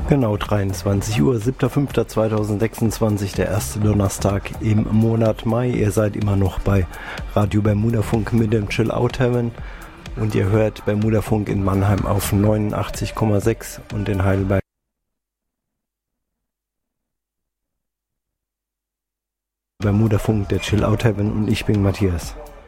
Genau, 23 Uhr, 7.5.2026, der erste Donnerstag im Monat Mai. Ihr seid immer noch bei Radio Bermudafunk mit dem Chill Out Heaven und ihr hört Bermudafunk in Mannheim auf 89,6 und in Heidelberg. Bermudafunk, der Chill Out Heaven und ich bin Matthias.